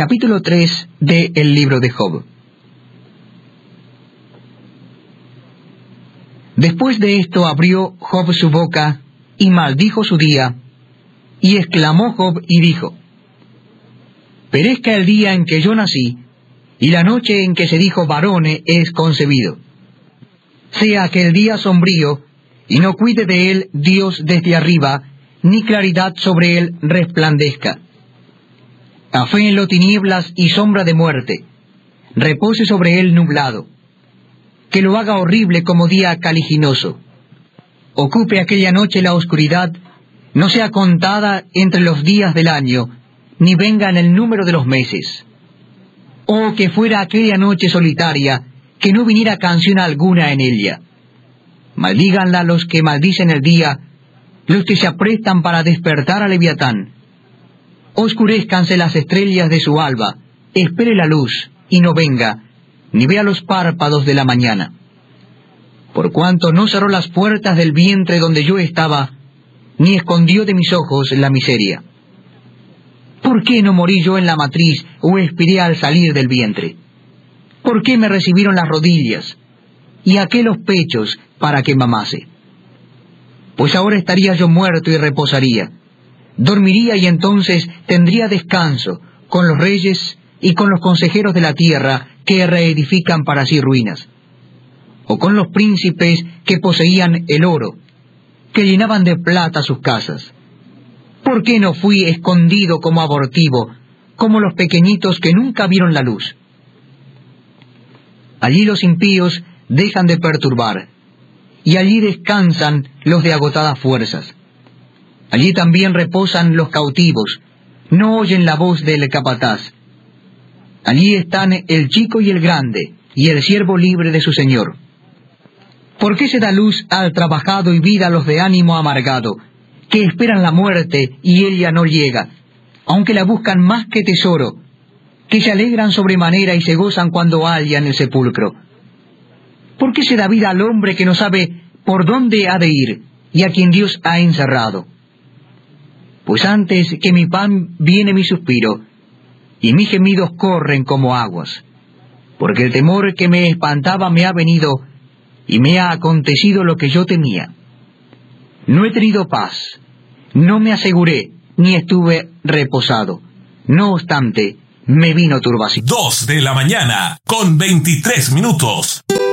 capítulo 3 del libro de Job. Después de esto abrió Job su boca y maldijo su día, y exclamó Job y dijo: perezca el día en que yo nací, y la noche en que se dijo varón es concebido. Sea aquel día sombrío, y no cuide de él Dios desde arriba, ni claridad sobre él resplandezca. Aféenlo tinieblas y sombra de muerte, repose sobre él nublado. Que lo haga horrible como día caliginoso. Ocupe aquella noche la oscuridad, no sea contada entre los días del año, ni venga en el número de los meses. Oh, que fuera aquella noche solitaria, que no viniera canción alguna en ella. Maldíganla los que maldicen el día, los que se aprestan para despertar a Leviatán. Oscurézcanse las estrellas de su alba, espere la luz, y no venga, ni vea los párpados de la mañana. Por cuanto no cerró las puertas del vientre donde yo estaba, ni escondió de mis ojos la miseria. ¿Por qué no morí yo en la matriz, o expiré al salir del vientre? ¿Por qué me recibieron las rodillas, y aqué los pechos para que mamase? Pues ahora estaría yo muerto y reposaría. Dormiría y entonces tendría descanso con los reyes y con los consejeros de la tierra que reedifican para sí ruinas, o con los príncipes que poseían el oro, que llenaban de plata sus casas. ¿Por qué no fui escondido como abortivo, como los pequeñitos que nunca vieron la luz? Allí los impíos dejan de perturbar, y allí descansan los de agotadas fuerzas. Allí también reposan los cautivos, no oyen la voz del capataz. Allí están el chico y el grande, y el siervo libre de su señor. ¿Por qué se da luz al trabajado y vida a los de ánimo amargado, que esperan la muerte y ella no llega, aunque la buscan más que tesoro, que se alegran sobremanera y se gozan cuando hallan el sepulcro? ¿Por qué se da vida al hombre que no sabe por dónde ha de ir, y a quien Dios ha encerrado? Pues antes que mi pan viene mi suspiro, y mis gemidos corren como aguas, porque el temor que me espantaba me ha venido, y me ha acontecido lo que yo temía. No he tenido paz, no me aseguré, ni estuve reposado. No obstante, me vino turbación. 2 de la mañana, con 23 minutos.